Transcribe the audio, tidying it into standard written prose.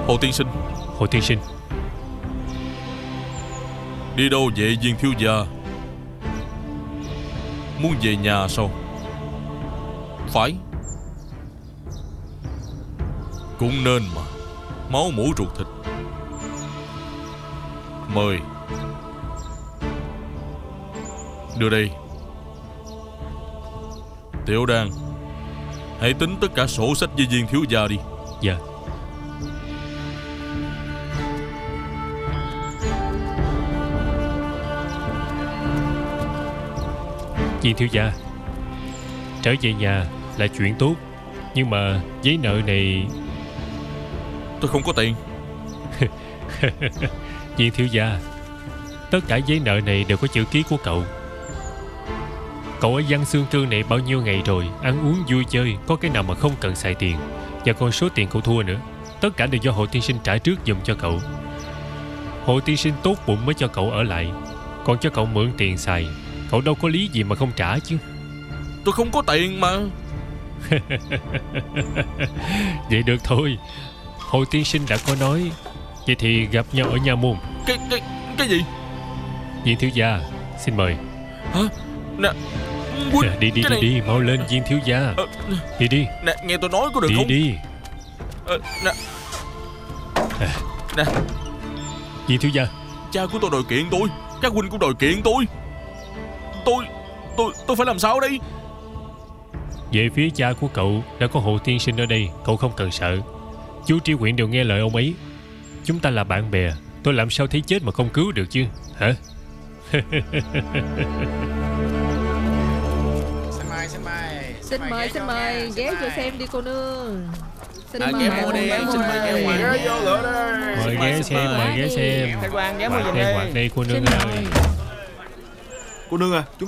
Hồ tiên sinh. Hồ tiên sinh. Đi đâu vậy Viên thiếu gia? Muốn về nhà sao? Phải, cũng nên mà. Máu mủ ruột thịt. Mời. Đưa đây. Tiểu Đan, hãy tính tất cả sổ sách với Viên thiếu gia đi. Dạ. Viên thiếu gia, trở về nhà là chuyện tốt, nhưng mà giấy nợ này... Tôi không có tiền. Viên thiếu gia, tất cả giấy nợ này đều có chữ ký của cậu. Cậu ở Văn Xương Trương này bao nhiêu ngày rồi, ăn uống vui chơi, có cái nào mà không cần xài tiền. Và còn số tiền cậu thua nữa, tất cả đều do Hồ tiên sinh trả trước giùm cho cậu. Hồ tiên sinh tốt bụng mới cho cậu ở lại, còn cho cậu mượn tiền xài, cậu đâu có lý gì mà không trả chứ. Tôi không có tiền mà. Vậy được thôi, Hồ tiên sinh đã có nói. Vậy thì gặp nhau ở nha môn. Cái gì? Viên thiếu gia, xin mời. Hả? Nè, Đi, mau lên Viên thiếu gia. Đi. Nè, nghe tôi nói có được không? Đi. Nè. Nè. Viên thiếu gia. Cha của tôi đòi kiện tôi, các huynh cũng đòi kiện tôi. Tôi phải làm sao đây? Về phía cha của cậu đã có Hồ tiên sinh ở đây, cậu không cần sợ. Chú Tri Huyện đều nghe lời ông ấy. Chúng ta là bạn bè, tôi làm sao thấy chết mà không cứu được chứ, hả? Xin mời, ghé vô xem đi cô nương. Xin mời. Ghé mua đi, xin mời ghé mua. Ghé vô lửa đây. Mời ghé xem. Thầy Quang ghé mua giùm đây. Quạt đây cô nương ơi. Cô nương à, chúng